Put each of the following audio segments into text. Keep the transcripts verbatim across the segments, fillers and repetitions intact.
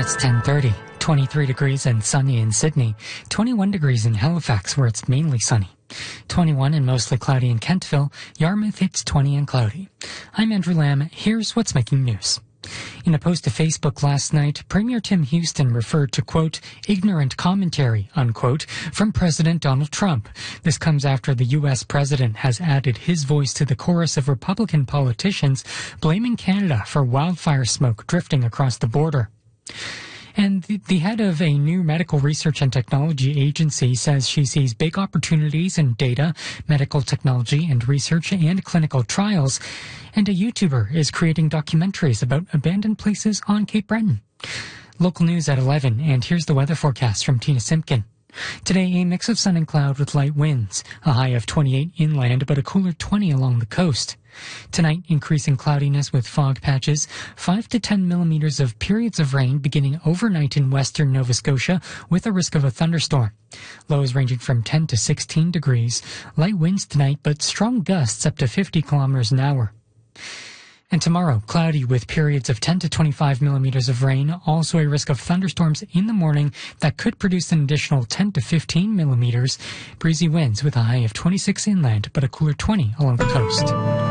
It's ten thirty. twenty-three degrees and sunny in Sydney. twenty-one degrees in Halifax, where it's mainly sunny. twenty-one and mostly cloudy in Kentville. Yarmouth, it's twenty and cloudy. I'm Andrew Lamb. Here's what's making news. In a post to Facebook last night, Premier Tim Houston referred to, quote, ignorant commentary, unquote, from President Donald Trump. This comes after the U S president has added his voice to the chorus of Republican politicians blaming Canada for wildfire smoke drifting across the border. And the, the head of a new medical research and technology agency says she sees big opportunities in data, medical technology and research and clinical trials. And a YouTuber is creating documentaries about abandoned places on Cape Breton. Local news at eleven, and here's the weather forecast from Tina Simpkin. Today, a mix of sun and cloud with light winds, a high of twenty-eight inland, but a cooler twenty along the coast. Tonight, increasing cloudiness with fog patches, five to ten millimeters of periods of rain beginning overnight in western Nova Scotia with a risk of a thunderstorm. Lows ranging from ten to sixteen degrees. Light winds tonight, but strong gusts up to fifty kilometers an hour. And tomorrow, cloudy with periods of ten to twenty-five millimeters of rain, also a risk of thunderstorms in the morning that could produce an additional ten to fifteen millimeters. Breezy winds with a high of twenty-six inland, but a cooler twenty along the coast.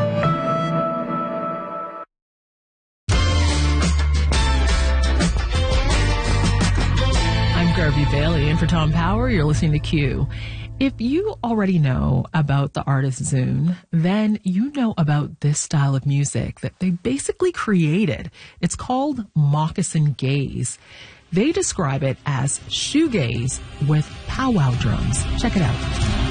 I'm Garvey Bailey, and for Tom Power, you're listening to Q. If you already know about the artist Zune, then you know about this style of music that they basically created. It's called Moccasin Gaze. They describe it as shoegaze with powwow drums. Check it out.